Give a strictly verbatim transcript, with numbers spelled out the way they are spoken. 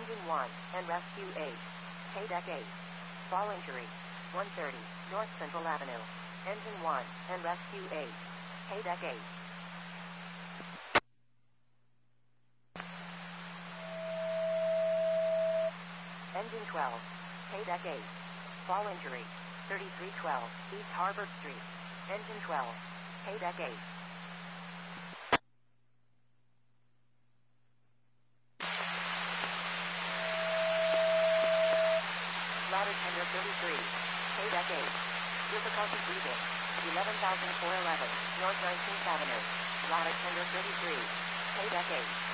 Engine one, and Rescue eight. K-Deck eight. Fall injury. one thirty, North Central Avenue. Engine one, and Rescue eight. K-Deck eight. Engine twelve. K-Deck eight. Fall injury. thirty-three twelve, East Harbor Street. Engine twelve. K-Deck eight. Ladder tender thirty-three. K-Deck eight. Difficulty breathing. eleven thousand four hundred eleven, North nineteenth Avenue. Ladder tender thirty-three. K-Deck eight.